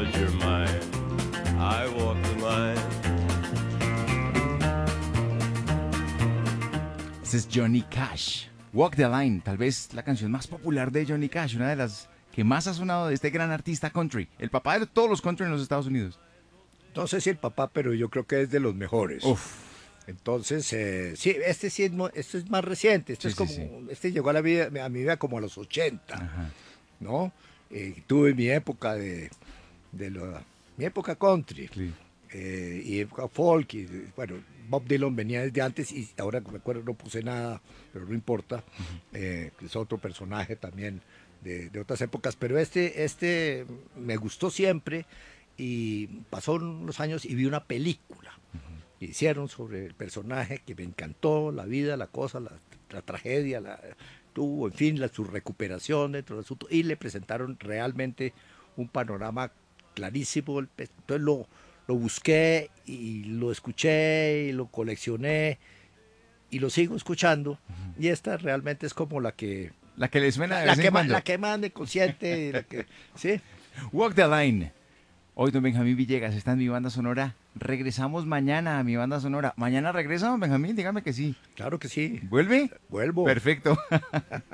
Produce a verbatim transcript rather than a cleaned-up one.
soldier mine, I walk the line. Ese es Johnny Cash. Walk the Line, tal vez la canción más popular de Johnny Cash, una de las que más ha sonado de este gran artista country, el papá de todos los country en los Estados Unidos. No sé si el papá, pero yo creo que es de los mejores. Uf. Entonces, eh, sí, este sí es, mo- este es más reciente. Este Sí, es como, sí, este llegó a la vida, a mi vida como a los ochenta, Ajá. ¿no? Eh, tuve mi época de, de la, mi época country. Sí. eh, y época folk, y bueno, Bob Dylan venía desde antes y ahora que me acuerdo no puse nada, pero no importa, eh, es otro personaje también de, de otras épocas, pero este, este me gustó siempre y pasó unos años y vi una película que hicieron sobre el personaje que me encantó, la vida, la cosa, la, la tragedia, la, tuvo, en fin, la, su recuperación dentro del asunto y le presentaron realmente un panorama clarísimo, el pe- entonces lo lo busqué y lo escuché y lo coleccioné y lo sigo escuchando. Y esta realmente es como la que La que le suena de la, vez en que, ma- cuando. la que más me consciente y la que, sí. Walk the Line. Hoy don Benjamín Villegas está en mi banda sonora. Regresamos mañana a mi banda sonora. ¿Mañana regresa don Benjamín? Dígame que sí. Claro que sí. ¿Vuelve? Vuelvo. Perfecto.